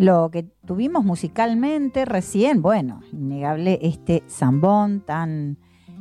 Lo que tuvimos musicalmente recién, bueno, innegable este zambón tan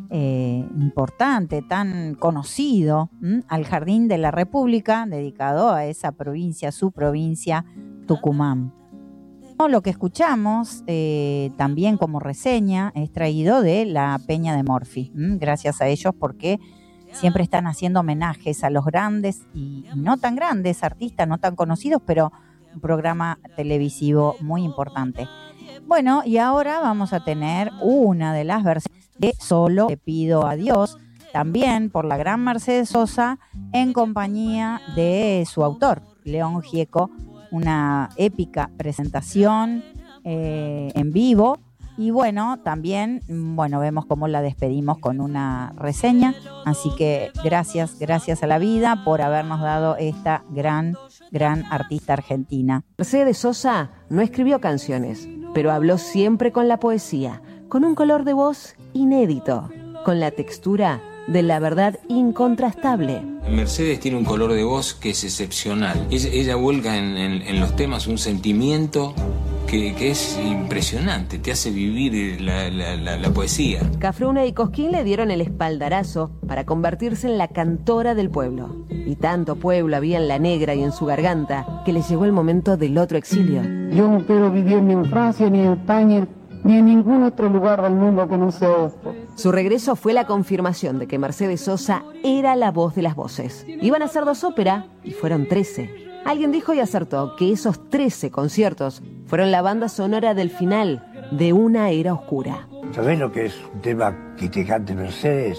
importante, tan conocido, al Jardín de la República, dedicado a esa provincia, su provincia, Tucumán. Lo que escuchamos también como reseña es traído de la Peña de Morphy. Gracias a ellos porque siempre están haciendo homenajes a los grandes y no tan grandes artistas, no tan conocidos, pero un programa televisivo muy importante. Bueno, y ahora vamos a tener una de las versiones de Solo le pido a Dios, también por la gran Mercedes Sosa, en compañía de su autor, León Gieco, una épica presentación en vivo. Y bueno, también vemos cómo la despedimos con una reseña. Así que gracias a la vida por habernos dado esta gran artista argentina. Mercedes Sosa no escribió canciones, pero habló siempre con la poesía, con un color de voz inédito, con la textura de la verdad incontrastable. Mercedes tiene un color de voz que es excepcional. Ella vuelca en los temas un sentimiento que es impresionante, te hace vivir la poesía. Cafrune y Cosquín le dieron el espaldarazo para convertirse en la cantora del pueblo. Y tanto pueblo había en La Negra y en su garganta que le llegó el momento del otro exilio. Yo no quiero vivir ni en Francia, ni en España, ni en ningún otro lugar del mundo que no sea este. Su regreso fue la confirmación de que Mercedes Sosa era la voz de las voces. Iban a hacer 2 óperas y fueron 13. Alguien dijo y acertó que esos 13 conciertos fueron la banda sonora del final de una era oscura. ¿Sabés lo que es un tema que te cante Mercedes?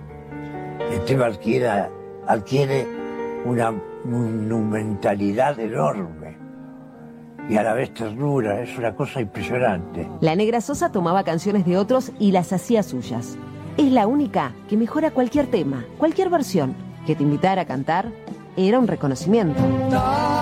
El tema adquiere una monumentalidad enorme y a la vez ternura, es una cosa impresionante. La Negra Sosa tomaba canciones de otros y las hacía suyas. Es la única que mejora cualquier tema, cualquier versión. Que te invitara a cantar era un reconocimiento.